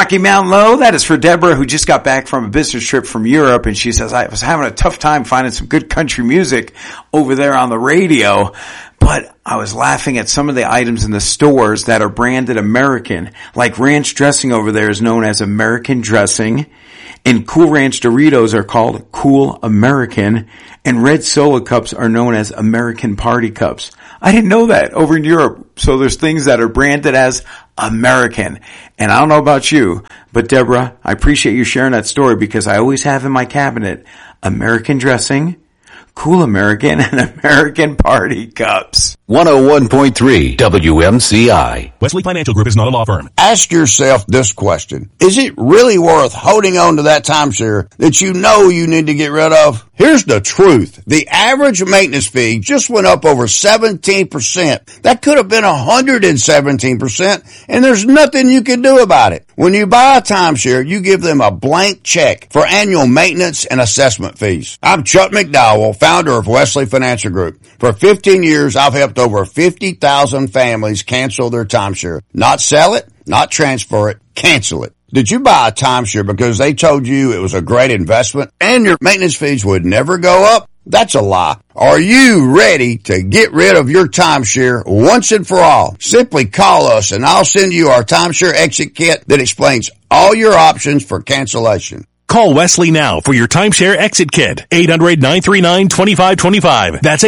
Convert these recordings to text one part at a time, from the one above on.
Rocky Mountain Low, that is for Deborah, who just got back from a business trip from Europe, and she says, I was having a tough time finding some good country music over there on the radio, but I was laughing at some of the items in the stores that are branded American, like ranch dressing over there is known as American dressing, and Cool Ranch Doritos are called Cool American, and red Solo cups are known as American Party cups. I didn't know that over in Europe. So there's things that are branded as American. And I don't know about you, but Deborah, I appreciate you sharing that story because I always have in my cabinet American dressing, Cool American, and American Party cups. 101.3 WMCI. Wesley Financial Group is not a law firm. Ask yourself this question. Is it really worth holding on to that timeshare that you know you need to get rid of? Here's the truth. The average maintenance fee just went up over 17%. That could have been 117%, and there's nothing you can do about it. When you buy a timeshare, you give them a blank check for annual maintenance and assessment fees. I'm Chuck McDowell, founder of Wesley Financial Group. For 15 years, I've helped over 50,000 families cancel their timeshare. Not sell it, not transfer it, cancel it. Did you buy a timeshare because they told you it was a great investment and your maintenance fees would never go up? That's a lie. Are you ready to get rid of your timeshare once and for all? Simply call us and I'll send you our timeshare exit kit that explains all your options for cancellation. Call Wesley now for your timeshare exit kit. 800-939-2525. That's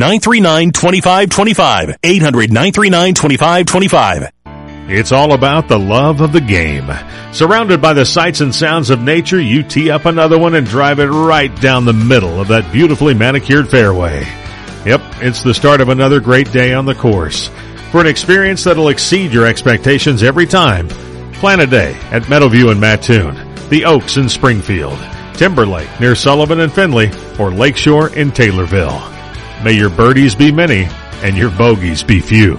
800-939-2525. 800-939-2525. It's all about the love of the game. Surrounded by the sights and sounds of nature, you tee up another one and drive it right down the middle of that beautifully manicured fairway. Yep, it's the start of another great day on the course. For an experience that'll exceed your expectations every time, plan a day at Meadowview in Mattoon, the Oaks in Springfield, Timberlake near Sullivan and Findlay, or Lakeshore in Taylorville. May your birdies be many and your bogeys be few.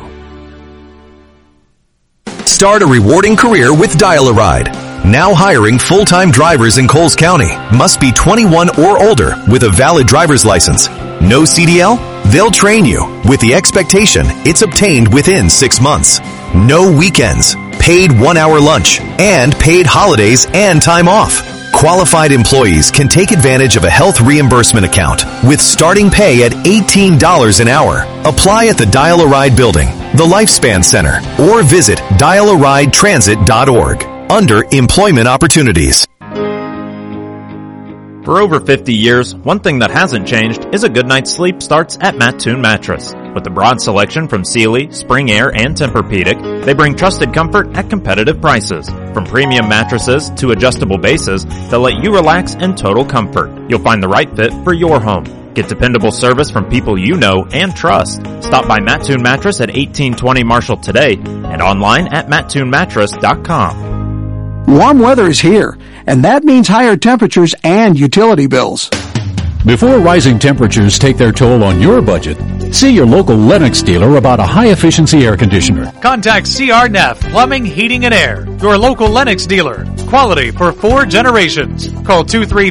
Start a rewarding career with Dial-A-Ride. Now hiring full-time drivers in Coles County. Must be 21 or older with a valid driver's license. No CDL? They'll train you with the expectation it's obtained within 6 months. No weekends, paid 1-hour lunch, and paid holidays and time off. Qualified employees can take advantage of a health reimbursement account with starting pay at $18 an hour. Apply at the Dial-A-Ride building, the Lifespan Center, or visit dialaridetransit.org under Employment Opportunities. For over 50 years, one thing that hasn't changed is a good night's sleep starts at Mattoon Mattress. With a broad selection from Sealy, Spring Air, and Tempur-Pedic, they bring trusted comfort at competitive prices. From premium mattresses to adjustable bases, they'll let you relax in total comfort. You'll find the right fit for your home. Get dependable service from people you know and trust. Stop by Mattoon Mattress at 1820 Marshall today and online at mattoonmattress.com. Warm weather is here, and that means higher temperatures and utility bills. Before rising temperatures take their toll on your budget, see your local Lennox dealer about a high-efficiency air conditioner. Contact CR Neff Plumbing, Heating, and Air, your local Lennox dealer. Quality for 4 generations. Call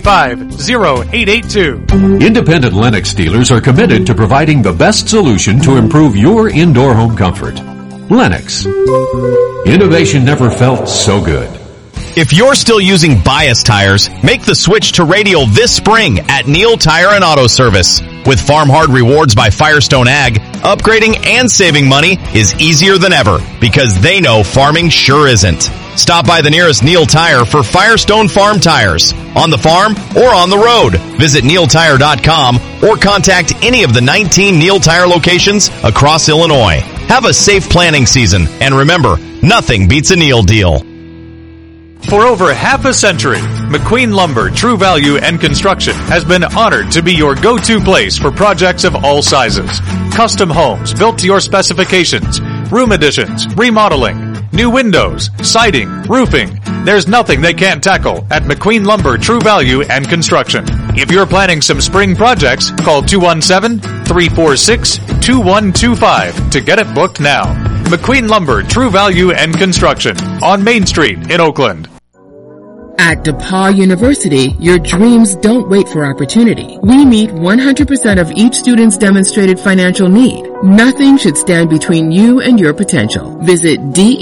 235-0882. Independent Lennox dealers are committed to providing the best solution to improve your indoor home comfort. Lennox. Innovation never felt so good. If you're still using bias tires, make the switch to Radial this spring at Neil Tire and Auto Service. With Farm Hard Rewards by Firestone Ag, upgrading and saving money is easier than ever because they know farming sure isn't. Stop by the nearest Neil Tire for Firestone Farm tires, on the farm or on the road. Visit neiltire.com or contact any of the 19 Neil Tire locations across Illinois. Have a safe planting season, and remember, nothing beats a Neil deal. For over half a century, McQueen Lumber, True Value, and Construction has been honored to be your go-to place for projects of all sizes. Custom homes built to your specifications, room additions, remodeling, new windows, siding, roofing. There's nothing they can't tackle at McQueen Lumber, True Value, and Construction. If you're planning some spring projects, call 217-346-2125 to get it booked now. McQueen Lumber, True Value, and Construction on Main Street in Oakland. At DePaul University, your dreams don't wait for opportunity. We meet 100% of each student's demonstrated financial need. Nothing should stand between you and your potential. Visit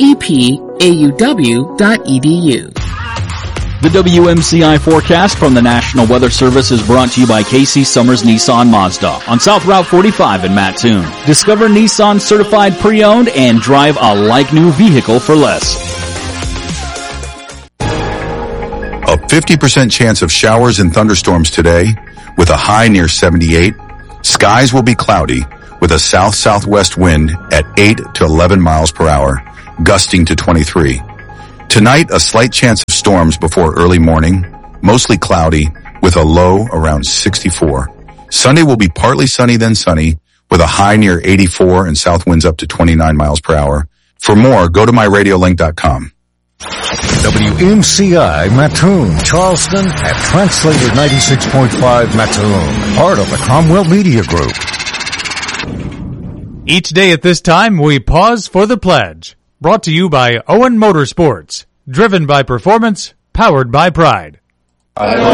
depauw.edu. The WMCI forecast from the National Weather Service is brought to you by Casey Summers Nissan Mazda on South Route 45 in Mattoon. Discover Nissan certified pre-owned and drive a like-new vehicle for less. A 50% chance of showers and thunderstorms today with a high near 78. Skies will be cloudy with a south-southwest wind at 8 to 11 miles per hour, gusting to 23. Tonight, a slight chance of storms before early morning, mostly cloudy with a low around 64. Sunday will be partly sunny then sunny with a high near 84 and south winds up to 29 miles per hour. For more, go to myradiolink.com. WMCI Mattoon, Charleston at Translator 96.5 Mattoon, part of the Cromwell Media Group. Each day at this time, we pause for the pledge. Brought to you by Owen Motorsports. Driven by performance, powered by pride.